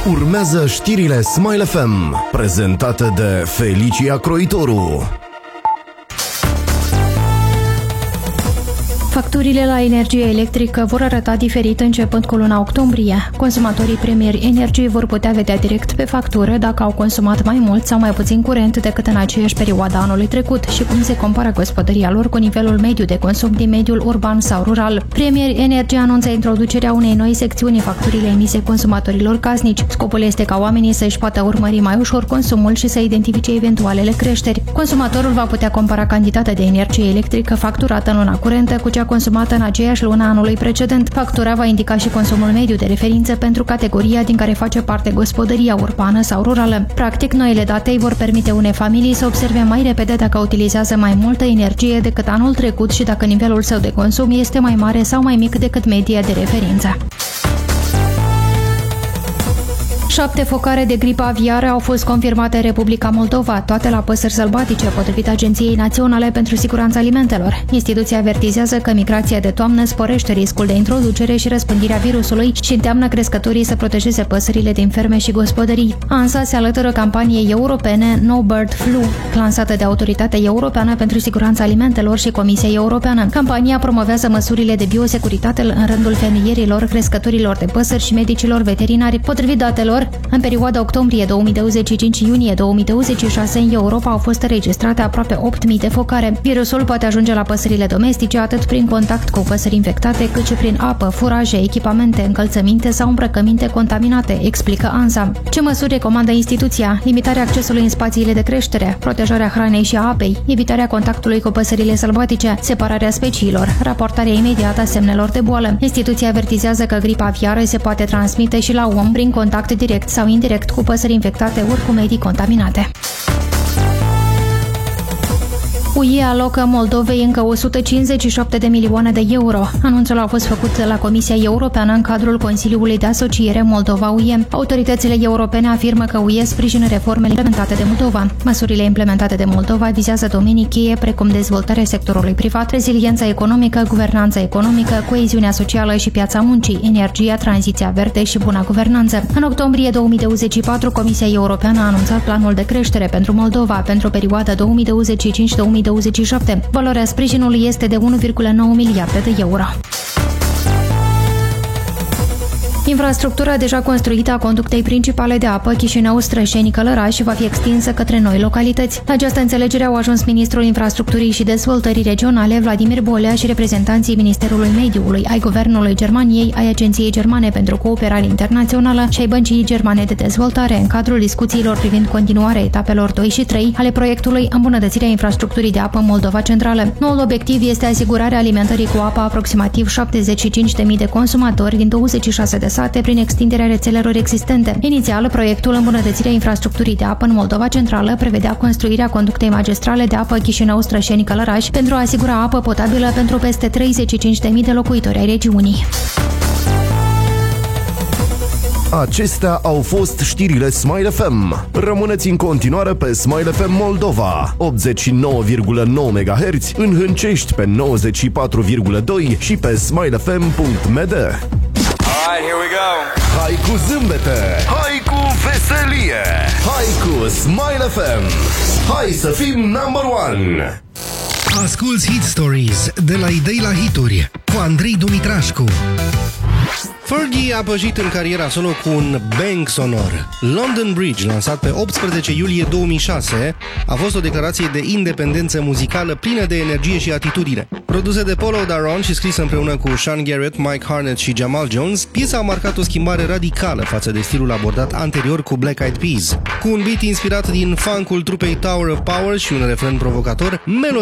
Urmează știrile Smile FM, prezentate de Felicia Croitoru. Facturile la energie electrică vor arăta diferit începând cu luna octombrie. Consumatorii premieri energiei vor putea vedea direct pe factură dacă au consumat mai mult sau mai puțin curent decât în aceeași perioadă anului trecut și cum se compară gospodăria lor cu nivelul mediu de consum din mediul urban sau rural. Premieri Energie anunță introducerea unei noi secțiuni facturile emise consumatorilor casnici. Scopul este ca oamenii să-și poată urmări mai ușor consumul și să identifice eventualele creșteri. Consumatorul va putea compara cantitatea de energie electrică facturată în luna curentă cu cea consumată în aceeași lună anului precedent. Factura va indica și consumul mediu de referință pentru categoria din care face parte gospodăria urbană sau rurală. Practic, noile date îi vor permite unei familii să observe mai repede dacă utilizează mai multă energie decât anul trecut și dacă nivelul său de consum este mai mare sau mai mic decât media de referință. 7 focare de gripă aviară au fost confirmate în Republica Moldova, toate la păsări sălbatice, potrivit Agenției Naționale pentru Siguranța Alimentelor. Instituția avertizează că migrația de toamnă sporește riscul de introducere și răspândirea virusului și îndeamnă crescătorii să protejeze păsările din ferme și gospodării. ANSA se alătură campaniei europene No Bird Flu, lansată de Autoritatea Europeană pentru Siguranța Alimentelor și Comisia Europeană. Campania promovează măsurile de biosecuritate în rândul fermierilor, crescătorilor de păsări și medicilor veterinari. Potrivit datelor, în perioada octombrie 2025-iunie 2026, în Europa au fost înregistrate aproape 8.000 de focare. Virusul poate ajunge la păsările domestice atât prin contact cu păsări infectate, cât și prin apă, furaje, echipamente, încălțăminte sau îmbrăcăminte contaminate, explică ANSA. Ce măsuri recomandă instituția? Limitarea accesului în spațiile de creștere, protejarea hranei și a apei, evitarea contactului cu păsările sălbatice, separarea speciilor, raportarea imediată a semnelor de boală. Instituția avertizează că gripa aviară se poate transmite și la om prin contact direct sau indirect cu păsări infectate ori cu medii contaminate. UE alocă Moldovei încă 157 de milioane de euro. Anunțul a fost făcut la Comisia Europeană în cadrul Consiliului de Asociere Moldova-UE. Autoritățile europene afirmă că UE sprijină reformele implementate de Moldova. Măsurile implementate de Moldova vizează domenii cheie precum dezvoltarea sectorului privat, reziliența economică, guvernanța economică, coeziunea socială și piața muncii, energia, tranziția verde și buna guvernanță. În octombrie 2024, Comisia Europeană a anunțat planul de creștere pentru Moldova pentru perioada 2025-2027. Valoarea sprijinului este de 1,9 miliarde de euro. Infrastructura deja construită a conductei principale de apă Chișinău-Strășeni-Călăraș va fi extinsă către noi localități. La această înțelegere au ajuns ministrul Infrastructurii și Dezvoltării Regionale Vladimir Bolea și reprezentanții Ministerului Mediului, ai Guvernului Germaniei, ai Agenției Germane pentru Cooperare Internațională și ai Băncii Germane de Dezvoltare în cadrul discuțiilor privind continuarea etapelor 2 și 3 ale proiectului îmbunătățirea infrastructurii de apă Moldova Centrală. Noul obiectiv este asigurarea alimentării cu apă aproximativ 75.000 de consumatori din 26 de sate prin extinderea rețelelor existente. Inițial, proiectul îmbunătățirea infrastructurii de apă în Moldova Centrală prevedea construirea conductei magistrale de apă Chișinău-Strășeni-Călăraș pentru a asigura apă potabilă pentru peste 35.000 de locuitori ai regiunii. Acestea au fost știrile Smile FM. Rămâneți în continuare pe Smile FM Moldova, 89,9 MHz, în Hâncești pe 94,2 și pe smilefm.md. Alright, here we go. Hai cu zâmbete, hai cu veselie, hai cu Smile FM. Hai să fim number one. Asculți Hit Stories de la idei la hituri cu Andrei Dumitrașcu. Fergie a pășit în cariera solo cu un bang sonor. London Bridge, lansat pe 18 iulie 2006, a fost o declarație de independență muzicală plină de energie și atitudine. Produsă de Polo Daron și scrisă împreună cu Sean Garrett, Mike Harnett și Jamal Jones, piesa a marcat o schimbare radicală față de stilul abordat anterior cu Black Eyed Peas. Cu un beat inspirat din funk-ul trupei Tower of Power și un refren provocator,